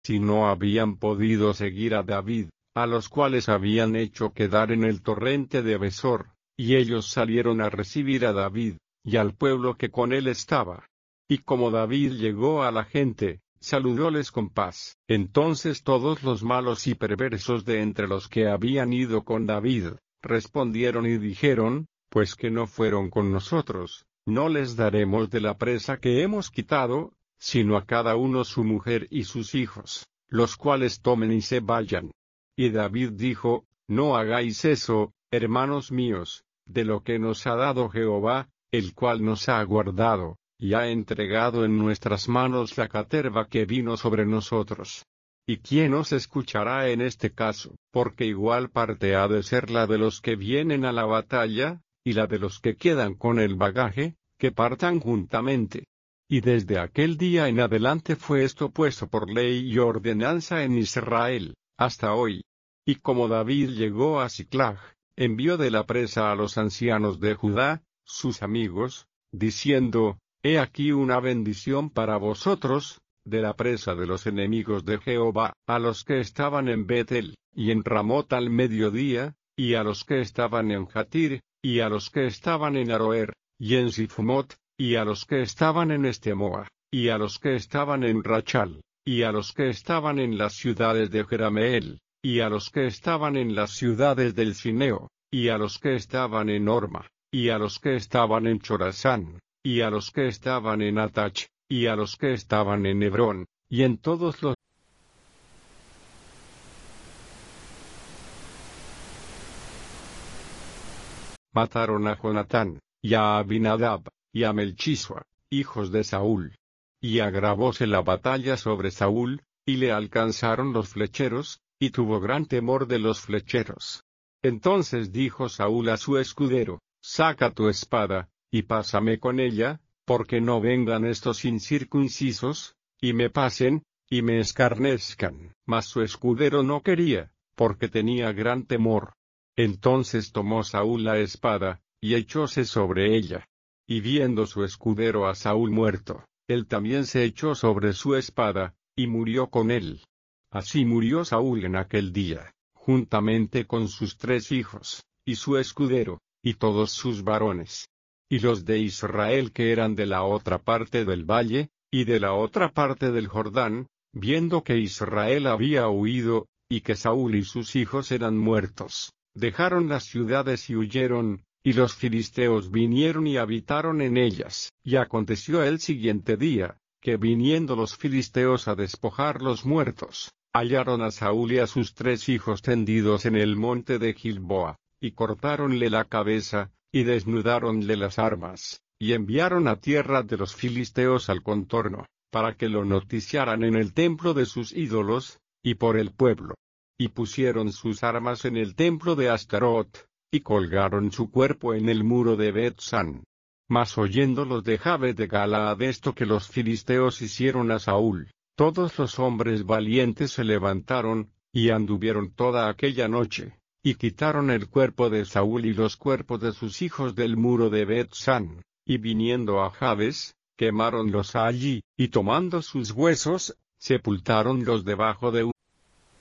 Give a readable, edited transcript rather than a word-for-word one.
si no habían podido seguir a David, a los cuales habían hecho quedar en el torrente de Besor, y ellos salieron a recibir a David, y al pueblo que con él estaba. Y como David llegó a la gente, saludóles con paz. Entonces todos los malos y perversos de entre los que habían ido con David, respondieron y dijeron, pues que no fueron con nosotros, no les daremos de la presa que hemos quitado, sino a cada uno su mujer y sus hijos, los cuales tomen y se vayan. Y David dijo, no hagáis eso, hermanos míos, de lo que nos ha dado Jehová, el cual nos ha guardado, y ha entregado en nuestras manos la caterva que vino sobre nosotros. ¿Y quién os escuchará en este caso? Porque igual parte ha de ser la de los que vienen a la batalla, y la de los que quedan con el bagaje, que partan juntamente. Y desde aquel día en adelante fue esto puesto por ley y ordenanza en Israel, hasta hoy. Y como David llegó a Siclag, envió de la presa a los ancianos de Judá, sus amigos, diciendo, he aquí una bendición para vosotros, de la presa de los enemigos de Jehová, a los que estaban en Betel, y en Ramot al mediodía, y a los que estaban en Jatir, y a los que estaban en Aroer, y en Sifmot, y a los que estaban en Estemoa, y a los que estaban en Rachal, y a los que estaban en las ciudades de Jerameel, y a los que estaban en las ciudades del Cineo, y a los que estaban en Orma, y a los que estaban en Chorazán, y a los que estaban en Atach, y a los que estaban en Hebrón, y en todos los mataron a Jonatán, y a Abinadab, y a Melchisua, hijos de Saúl. Y agravóse la batalla sobre Saúl, y le alcanzaron los flecheros, y tuvo gran temor de los flecheros. Entonces dijo Saúl a su escudero, saca tu espada, y pásame con ella, porque no vengan estos incircuncisos, y me pasen, y me escarnezcan. Mas su escudero no quería, porque tenía gran temor. Entonces tomó Saúl la espada, y echóse sobre ella. Y viendo su escudero a Saúl muerto, él también se echó sobre su espada, y murió con él. Así murió Saúl en aquel día, juntamente con sus 3 hijos, y su escudero, y todos sus varones. Y los de Israel que eran de la otra parte del valle, y de la otra parte del Jordán, viendo que Israel había huido, y que Saúl y sus hijos eran muertos, dejaron las ciudades y huyeron, y los filisteos vinieron y habitaron en ellas. Y aconteció el siguiente día, que viniendo los filisteos a despojar los muertos, hallaron a Saúl y a sus 3 hijos tendidos en el monte de Gilboa, y cortáronle la cabeza, y desnudáronle las armas, y enviaron a tierra de los filisteos al contorno, para que lo noticiaran en el templo de sus ídolos, y por el pueblo. Y pusieron sus armas en el templo de Astarot, y colgaron su cuerpo en el muro de Bet-san. Mas oyendo los de Jabes de Galaad esto que los filisteos hicieron a Saúl, todos los hombres valientes se levantaron, y anduvieron toda aquella noche, y quitaron el cuerpo de Saúl y los cuerpos de sus hijos del muro de Bet-san, y viniendo a Jabes, quemáronlos allí, y tomando sus huesos, sepultáronlos debajo de